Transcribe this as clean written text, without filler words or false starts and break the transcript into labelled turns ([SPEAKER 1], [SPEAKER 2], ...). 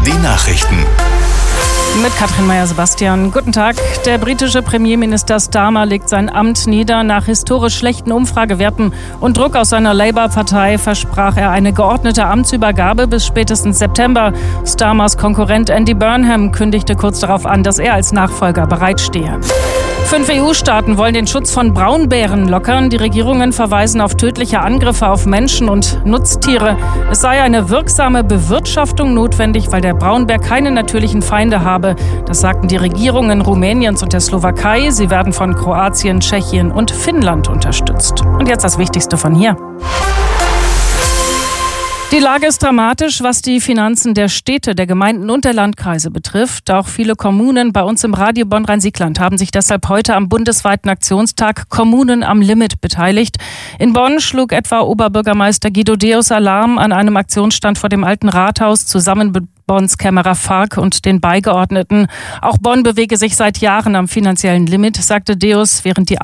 [SPEAKER 1] Die Nachrichten.
[SPEAKER 2] Mit Katrin Meyer-Sebastian. Guten Tag. Der britische Premierminister Starmer legt sein Amt nieder. Nach historisch schlechten Umfragewerten und Druck aus seiner Labour-Partei versprach er eine geordnete Amtsübergabe bis spätestens September. Starmers Konkurrent Andy Burnham kündigte kurz darauf an, dass er als Nachfolger bereitstehe. 5 EU-Staaten wollen den Schutz von Braunbären lockern. Die Regierungen verweisen auf tödliche Angriffe auf Menschen und Nutztiere. Es sei eine wirksame Bewirtschaftung notwendig, weil der Braunbär keine natürlichen Feinde habe. Das sagten die Regierungen Rumäniens und der Slowakei. Sie werden von Kroatien, Tschechien und Finnland unterstützt. Und jetzt das Wichtigste von hier. Die Lage ist dramatisch, was die Finanzen der Städte, der Gemeinden und der Landkreise betrifft. Auch viele Kommunen bei uns im Radio Bonn-Rhein-Sieg-Land haben sich deshalb heute am bundesweiten Aktionstag Kommunen am Limit beteiligt. In Bonn schlug etwa Oberbürgermeister Guido Deus Alarm an einem Aktionsstand vor dem Alten Rathaus zusammen mit Bonns Kämmerer Fark und den Beigeordneten. Auch Bonn bewege sich seit Jahren am finanziellen Limit, sagte Deus, während die